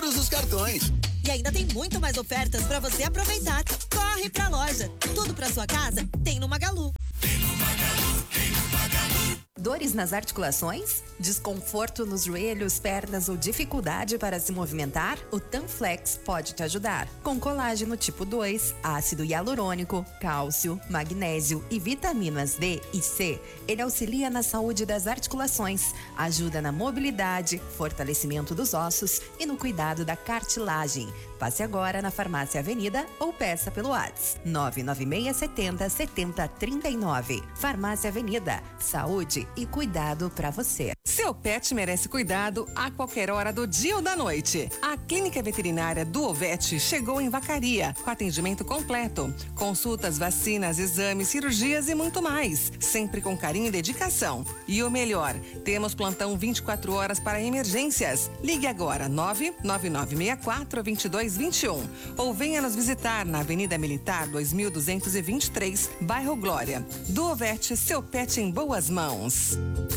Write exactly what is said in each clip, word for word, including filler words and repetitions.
juros dos cartões. E ainda tem muito mais ofertas para você aproveitar. Corre pra loja. Tudo pra sua casa tem no Magalu. Tem no Magalu, tem no Magalu. Dores nas articulações? Desconforto nos joelhos, pernas ou dificuldade para se movimentar? O Tanflex pode te ajudar. Com colágeno tipo dois, ácido hialurônico, cálcio, magnésio e vitaminas D e C, ele auxilia na saúde das articulações, ajuda na mobilidade, fortalecimento dos ossos e no cuidado da cartilagem. Passe agora na Farmácia Avenida ou peça pelo WhatsApp nove nove seis sete zero sete zero três nove. Farmácia Avenida, saúde e cuidado para você. Seu pet merece cuidado a qualquer hora do dia ou da noite. A Clínica Veterinária do Ovete chegou em Vacaria, com atendimento completo. Consultas, vacinas, exames, cirurgias e muito mais. Sempre com carinho e dedicação. E o melhor, temos plantão vinte e quatro horas para emergências. Ligue agora nove nove nove seis quatro dois dois dois um ou venha nos visitar na Avenida Militar dois mil duzentos e vinte e três, bairro Glória. Do Ovete, seu pet em boas mãos.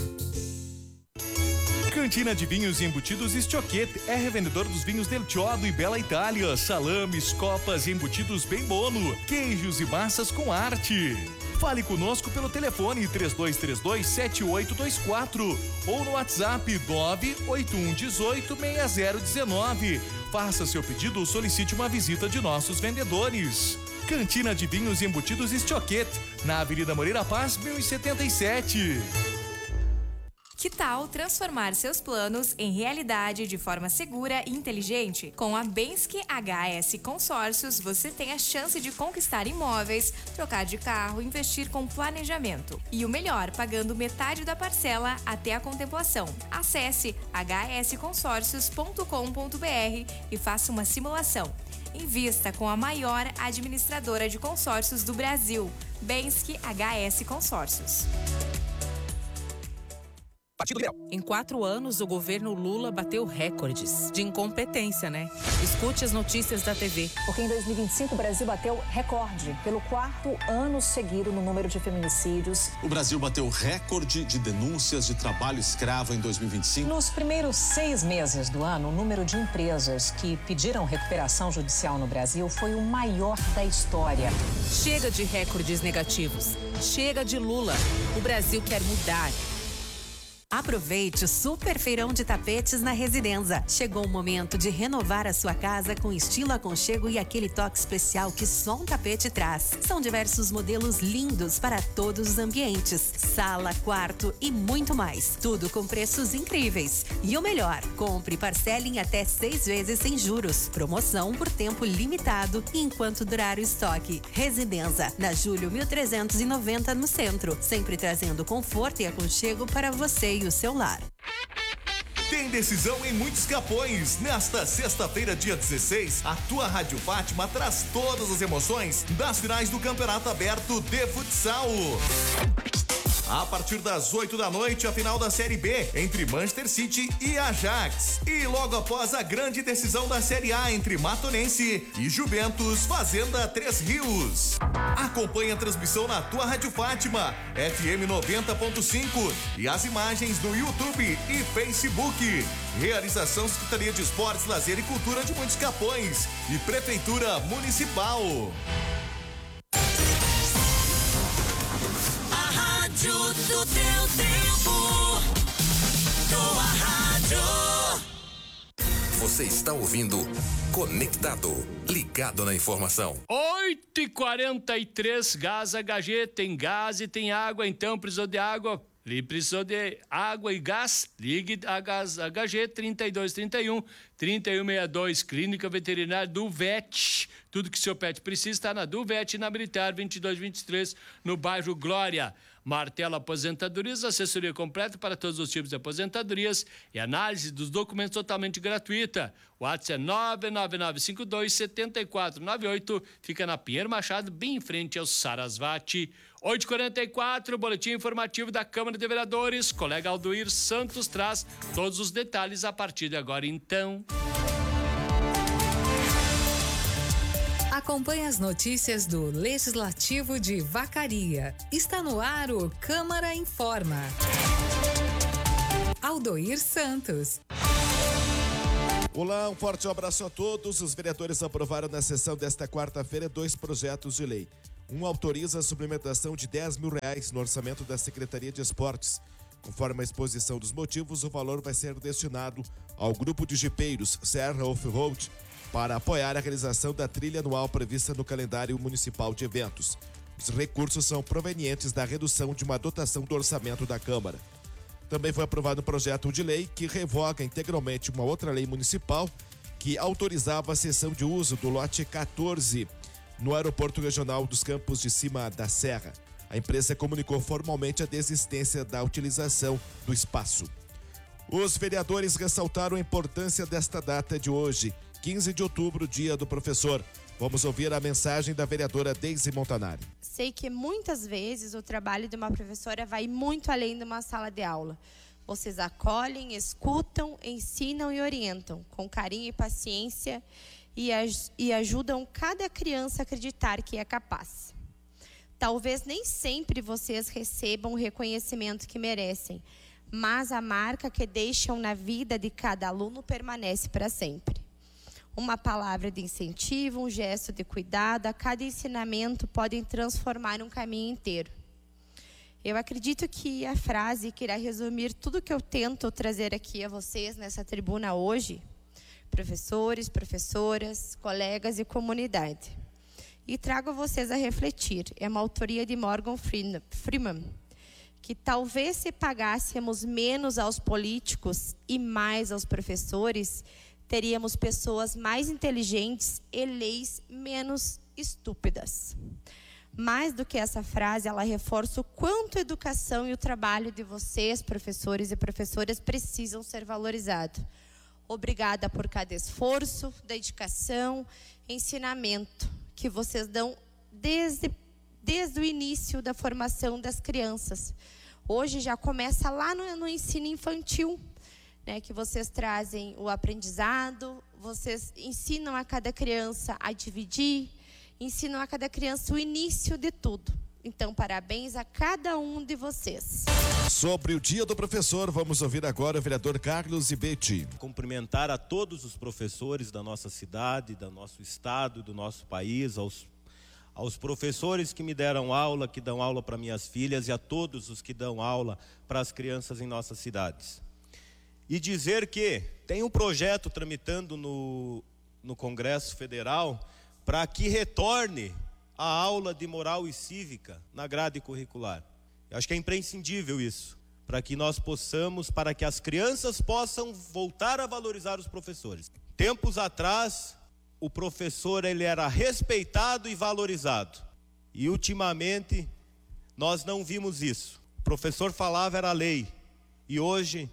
Cantina de Vinhos e Embutidos Estioquete é revendedor dos vinhos Del Chiodo e Bela Itália, salames, copas e embutidos bem bono, queijos e massas com arte. Fale conosco pelo telefone três dois três dois, sete oito dois quatro ou no WhatsApp nove oito um um oito, seis zero um nove. Faça seu pedido ou solicite uma visita de nossos vendedores. Cantina de Vinhos e Embutidos Estioquete, na Avenida Moreira Paz, mil e setenta e sete. Que tal transformar seus planos em realidade de forma segura e inteligente? Com a Bensky H S Consórcios, você tem a chance de conquistar imóveis, trocar de carro, investir com planejamento. E o melhor, pagando metade da parcela até a contemplação. Acesse h s consórcios ponto com ponto b r e faça uma simulação. Invista com a maior administradora de consórcios do Brasil, Bensky H S Consórcios. Em quatro anos, o governo Lula bateu recordes de incompetência, né? Escute as notícias da T V. Porque em dois mil e vinte e cinco o Brasil bateu recorde pelo quarto ano seguido no número de feminicídios. O Brasil bateu recorde de denúncias de trabalho escravo em dois mil e vinte e cinco. Nos primeiros seis meses do ano, o número de empresas que pediram recuperação judicial no Brasil foi o maior da história. Chega de recordes negativos. Chega de Lula. O Brasil quer mudar. Aproveite o Super Feirão de Tapetes na Residenza. Chegou o momento de renovar a sua casa com estilo, aconchego e aquele toque especial que só um tapete traz. São diversos modelos lindos para todos os ambientes, sala, quarto e muito mais. Tudo com preços incríveis. E o melhor, compre e parcele em até seis vezes sem juros. Promoção por tempo limitado e enquanto durar o estoque. Residenza, na Júlio mil trezentos e noventa no centro. Sempre trazendo conforto e aconchego para você e o seu lar. Tem decisão em muitos Capões. Nesta sexta-feira, dia dezesseis, a tua Rádio Fátima traz todas as emoções das finais do Campeonato Aberto de Futsal. A partir das oito da noite, a final da Série B entre Manchester City e Ajax. E logo após a grande decisão da Série A entre Matonense e Juventus, Fazenda Três Rios. Acompanhe a transmissão na tua Rádio Fátima, F M noventa ponto cinco e as imagens no YouTube e Facebook. Realização Secretaria de Esportes, Lazer e Cultura de Muitos Capões e Prefeitura Municipal. Do teu tempo, tua rádio. Você está ouvindo Conectado, ligado na informação. oito e quarenta e três, Gás H G, tem gás e tem água, então precisou de água, precisou de água e gás, ligue a Gás H G trinta e dois trinta e um, trinta e um sessenta e dois, Clínica Veterinária do V E T. Tudo que seu pet precisa está na do V E T, na Militar vinte e dois vinte e três, no bairro Glória. Martelo Aposentadorias, assessoria completa para todos os tipos de aposentadorias e análise dos documentos totalmente gratuita. O WhatsApp é nove nove nove cinco dois sete quatro nove oito, fica na Pinheiro Machado, bem em frente ao Sarasvati. oito e quarenta e quatro, boletim informativo da Câmara de Vereadores. Colega Aldoir Santos traz todos os detalhes a partir de agora, então. Acompanhe as notícias do Legislativo de Vacaria. Está no ar o Câmara Informa. Aldoir Santos. Olá, um forte abraço a todos. Os vereadores aprovaram na sessão desta quarta-feira dois projetos de lei. Um autoriza a suplementação de dez mil reais no orçamento da Secretaria de Esportes. Conforme a exposição dos motivos, o valor vai ser destinado ao grupo de jipeiros Serra Off-Road para apoiar a realização da trilha anual prevista no calendário municipal de eventos. Os recursos são provenientes da redução de uma dotação do orçamento da Câmara. Também foi aprovado um projeto de lei que revoga integralmente uma outra lei municipal que autorizava a cessão de uso do lote quatorze no Aeroporto Regional dos Campos de Cima da Serra. A empresa comunicou formalmente a desistência da utilização do espaço. Os vereadores ressaltaram a importância desta data de hoje, quinze de outubro, Dia do Professor. Vamos ouvir a mensagem da vereadora Deise Montanari. Sei que muitas vezes o trabalho de uma professora vai muito além de uma sala de aula. Vocês acolhem, escutam, ensinam e orientam com carinho e paciência e, e ajudam cada criança a acreditar que é capaz. Talvez nem sempre vocês recebam o reconhecimento que merecem, mas a marca que deixam na vida de cada aluno permanece para sempre. Uma palavra de incentivo, um gesto de cuidado, a cada ensinamento podem transformar um caminho inteiro. Eu acredito que a frase que irá resumir tudo que eu tento trazer aqui a vocês nessa tribuna hoje, professores, professoras, colegas e comunidade, e trago vocês a refletir, é uma autoria de Morgan Freeman, que talvez se pagássemos menos aos políticos e mais aos professores, teríamos pessoas mais inteligentes e leis menos estúpidas. Mais do que essa frase, ela reforça o quanto a educação e o trabalho de vocês, professores e professoras, precisam ser valorizados. Obrigada por cada esforço, dedicação, ensinamento que vocês dão desde, desde o início da formação das crianças. Hoje já começa lá no, no ensino infantil, né, que vocês trazem o aprendizado, vocês ensinam a cada criança a dividir, ensinam a cada criança o início de tudo. Então, parabéns a cada um de vocês. Sobre o Dia do Professor, vamos ouvir agora o vereador Carlos Ibetti. Cumprimentar a todos os professores da nossa cidade, do nosso estado, do nosso país, aos, aos professores que me deram aula, que dão aula para minhas filhas e a todos os que dão aula para as crianças em nossas cidades. E dizer que tem um projeto tramitando no, no Congresso Federal para que retorne a aula de moral e cívica na grade curricular. Eu acho que é imprescindível isso, para que nós possamos, para que as crianças possam voltar a valorizar os professores. Tempos atrás, o professor ele era respeitado e valorizado. E ultimamente, nós não vimos isso. O professor falava era lei. E hoje,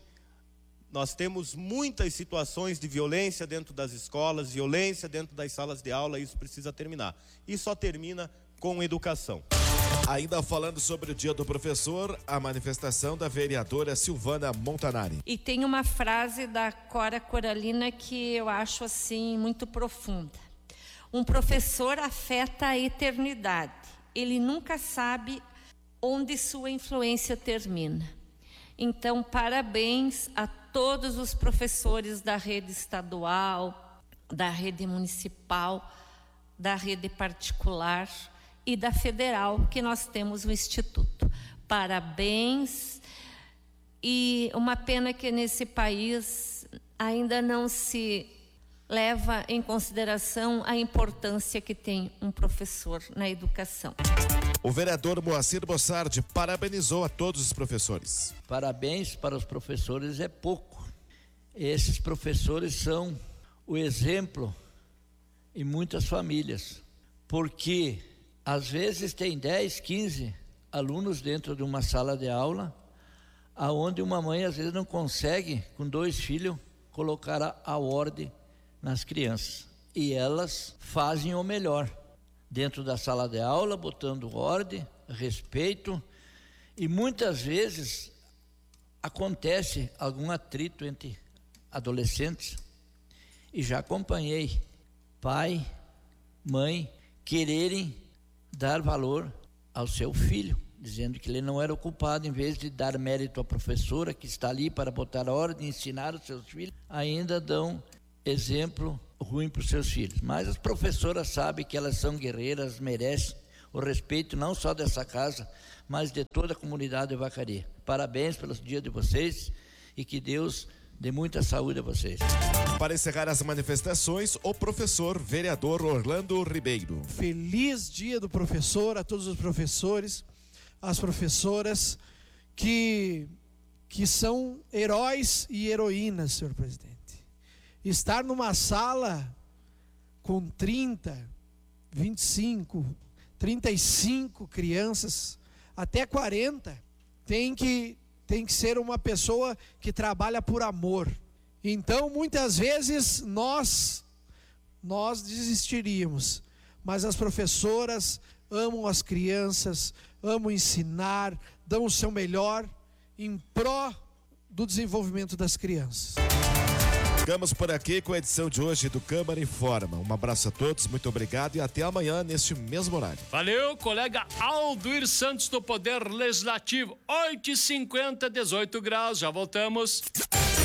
nós temos muitas situações de violência dentro das escolas, violência dentro das salas de aula, e isso precisa terminar. E só termina com educação. Ainda falando sobre o Dia do Professor, a manifestação da vereadora Silvana Montanari. E tem uma frase da Cora Coralina que eu acho assim muito profunda. Um professor afeta a eternidade. Ele nunca sabe onde sua influência termina. Então, parabéns a todos os professores da rede estadual, da rede municipal, da rede particular e da federal, que nós temos o Instituto. Parabéns. E uma pena que nesse país ainda não se leva em consideração a importância que tem um professor na educação. O vereador Moacir Bossardi parabenizou a todos os professores. Parabéns para os professores é pouco. Esses professores são o exemplo em muitas famílias, porque às vezes tem dez, quinze alunos dentro de uma sala de aula, aonde uma mãe às vezes não consegue, com dois filhos, colocar a, a ordem nas crianças. E elas fazem o melhor dentro da sala de aula, botando ordem, respeito, e muitas vezes acontece algum atrito entre adolescentes, e já acompanhei pai, mãe quererem dar valor ao seu filho, dizendo que ele não era o culpado, em vez de dar mérito à professora que está ali para botar ordem, ensinar os seus filhos, ainda dão exemplo ruim para os seus filhos. Mas as professoras sabem que elas são guerreiras, merecem o respeito não só dessa casa, mas de toda a comunidade de Vacaria. Parabéns pelo dia de vocês e que Deus dê muita saúde a vocês. Para encerrar as manifestações, o professor vereador Orlando Ribeiro. Feliz dia do professor a todos os professores, as professoras que, que são heróis e heroínas, senhor presidente. Estar numa sala com trinta, vinte e cinco, trinta e cinco crianças, até quarenta, tem que, tem que ser uma pessoa que trabalha por amor. Então, muitas vezes, nós, nós desistiríamos, mas as professoras amam as crianças, amam ensinar, dão o seu melhor em pró do desenvolvimento das crianças. Ficamos por aqui com a edição de hoje do Câmara Informa. Um abraço a todos, muito obrigado e até amanhã neste mesmo horário. Valeu, colega Aldoir Santos do Poder Legislativo, oito e cinquenta, dezoito graus, já voltamos.